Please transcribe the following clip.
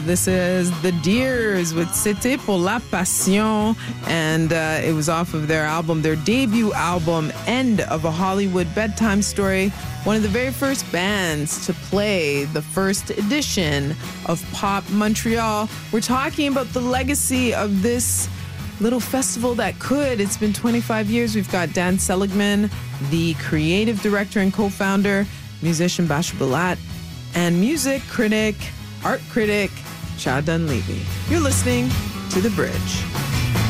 This is The Deers with C'était pour la Passion, and it was off of their debut album, End of a Hollywood Bedtime Story, one of the very first bands to play the first edition of Pop Montreal. We're talking about the legacy of this little festival that could. It's been 25 years. We've got Dan Seligman, the creative director and co-founder, musician Basha Balat, and music critic, art critic, Chad Dunleavy. You're listening to The Bridge.